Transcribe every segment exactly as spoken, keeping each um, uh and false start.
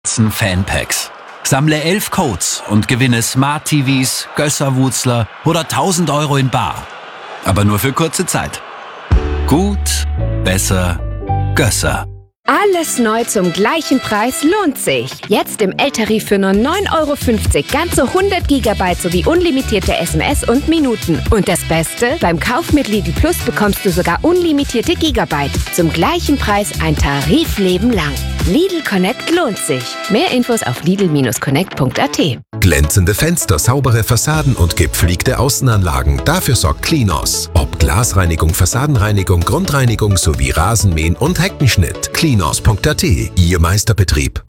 Fanpacks. Sammle elf Codes und gewinne Smart-T Vs, Gösser-Wutzler oder tausend Euro in bar. Aber nur für kurze Zeit. Gut, besser, Gösser. Alles neu zum gleichen Preis lohnt sich. Jetzt im L-Tarif für nur neun Euro fünfzig ganze hundert Gigabyte sowie unlimitierte S M S und Minuten. Und das Beste? Beim Kauf mit Lidl Plus bekommst du sogar unlimitierte Gigabyte. Zum gleichen Preis ein Tarifleben lang. Lidl Connect lohnt sich. Mehr Infos auf lidl connect punkt a t. Glänzende Fenster, saubere Fassaden und gepflegte Außenanlagen. Dafür sorgt Klinos. Ob Glasreinigung, Fassadenreinigung, Grundreinigung sowie Rasenmähen und Heckenschnitt. klinos punkt a t, Ihr Meisterbetrieb.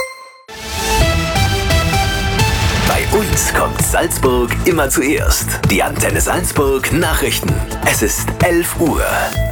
Bei uns kommt Salzburg immer zuerst. Die Antenne Salzburg Nachrichten. Es ist elf Uhr.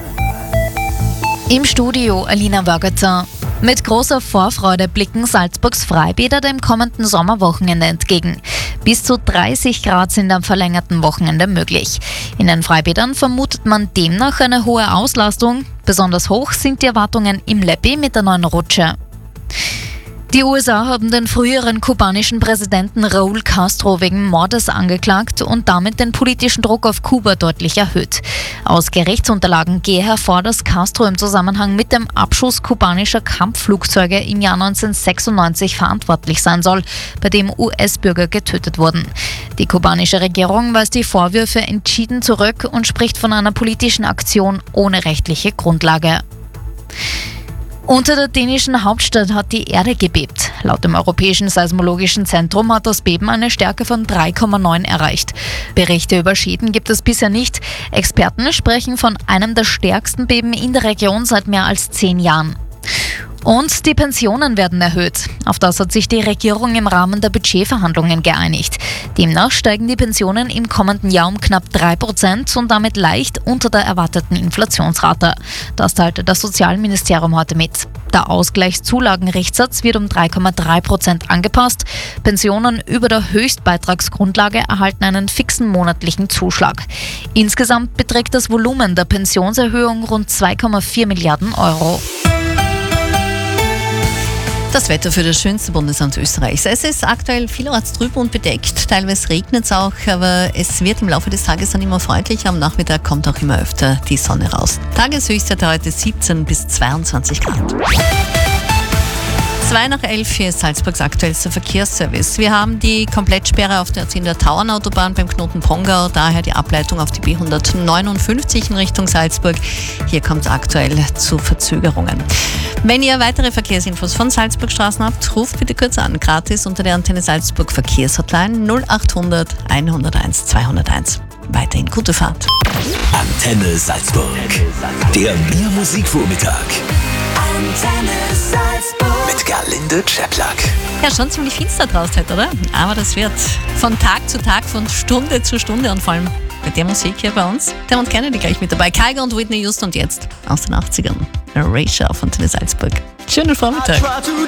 Im Studio Alina Wörgetzer. Mit großer Vorfreude blicken Salzburgs Freibäder dem kommenden Sommerwochenende entgegen. Bis zu dreißig Grad sind am verlängerten Wochenende möglich. In den Freibädern vermutet man demnach eine hohe Auslastung. Besonders hoch sind die Erwartungen im Leppi mit der neuen Rutsche. Die U S A haben den früheren kubanischen Präsidenten Raúl Castro wegen Mordes angeklagt und damit den politischen Druck auf Kuba deutlich erhöht. Aus Gerichtsunterlagen gehe hervor, dass Castro im Zusammenhang mit dem Abschuss kubanischer Kampfflugzeuge im Jahr neunzehnhundertsechsundneunzig verantwortlich sein soll, bei dem U S-Bürger getötet wurden. Die kubanische Regierung weist die Vorwürfe entschieden zurück und spricht von einer politischen Aktion ohne rechtliche Grundlage. Unter der dänischen Hauptstadt hat die Erde gebebt. Laut dem Europäischen Seismologischen Zentrum hat das Beben eine Stärke von drei Komma neun erreicht. Berichte über Schäden gibt es bisher nicht. Experten sprechen von einem der stärksten Beben in der Region seit mehr als zehn Jahren. Und die Pensionen werden erhöht. Auf das hat sich die Regierung im Rahmen der Budgetverhandlungen geeinigt. Demnach steigen die Pensionen im kommenden Jahr um knapp drei Prozent und damit leicht unter der erwarteten Inflationsrate. Das teilte das Sozialministerium heute mit. Der Ausgleichszulagenrichtsatz wird um drei Komma drei Prozent angepasst. Pensionen über der Höchstbeitragsgrundlage erhalten einen fixen monatlichen Zuschlag. Insgesamt beträgt das Volumen der Pensionserhöhung rund zwei Komma vier Milliarden Euro. Das Wetter für das schönste Bundesland Österreichs. Es ist aktuell vielerorts trüb und bedeckt. Teilweise regnet es auch, aber es wird im Laufe des Tages dann immer freundlicher. Am Nachmittag kommt auch immer öfter die Sonne raus. Tageshöchstwert heute siebzehn bis zweiundzwanzig Grad. zwei nach elf, hier ist Salzburgs aktuellster Verkehrsservice. Wir haben die Komplettsperre auf der Erziehender Tauernautobahn beim Knoten Pongau, daher die Ableitung auf die B hundertneunundfünfzig in Richtung Salzburg. Hier kommt es aktuell zu Verzögerungen. Wenn ihr weitere Verkehrsinfos von Salzburgstraßen habt, ruft bitte kurz an, gratis unter der Antenne Salzburg Verkehrshotline null achthundert einhunderteins zweihunderteins. Weiterhin gute Fahrt. Antenne Salzburg. Der Biermusikvormittag. Antenne Salzburg. Mit Gerlinde Czeplak. Ja, schon ziemlich finster draußen heute, oder? Aber das wird von Tag zu Tag, von Stunde zu Stunde und vor allem bei der Musik hier bei uns. Der und Kennedy gleich mit dabei. Kygo und Whitney Houston und jetzt aus den achtzigern. Erasure auf Antenne Salzburg. Schönen Vormittag.